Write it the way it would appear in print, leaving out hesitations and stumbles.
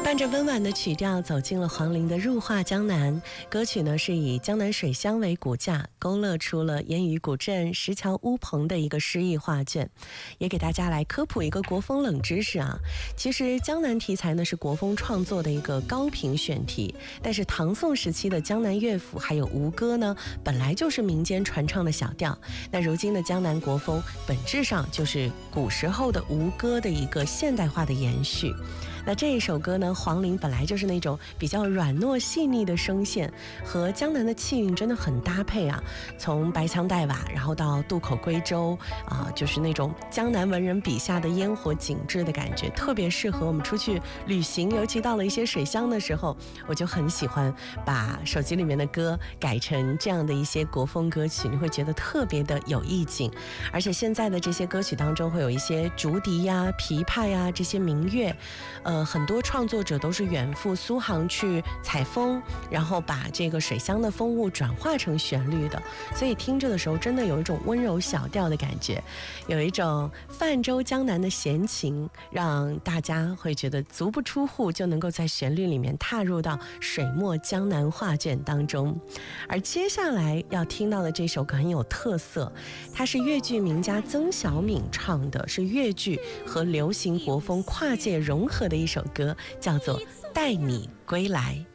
伴着温婉的曲调走进了黄龄的入画江南。歌曲呢是以江南水乡为骨架，勾勒出了烟雨古镇、石桥乌篷的一个诗意画卷。也给大家来科普一个国风冷知识啊，其实江南题材呢是国风创作的一个高频选题，但是唐宋时期的江南乐府还有吴歌呢，本来就是民间传唱的小调。那如今的江南国风本质上就是古时候的吴歌的一个现代化的延续。那这一首歌呢，黄龄本来就是那种比较软糯细腻的声线，和江南的气韵真的很搭配啊。从白腔带瓦，然后到渡口归舟就是那种江南文人笔下的烟火景致的感觉，特别适合我们出去旅行，尤其到了一些水乡的时候，我就很喜欢把手机里面的歌改成这样的一些国风歌曲，你会觉得特别的有意境。而且现在的这些歌曲当中会有一些竹笛呀、琵琶呀这些民乐，很多创作者都是远赴苏杭去采风，然后把这个水乡的风物转化成旋律的，所以听着的时候真的有一种温柔小调的感觉，有一种泛舟江南的闲情，让大家会觉得足不出户就能够在旋律里面踏入到水墨江南画卷当中。而接下来要听到的这首歌很有特色，它是粤剧名家曾小敏唱的，是粤剧和流行国风跨界融合的一首歌，叫做《带你归来》。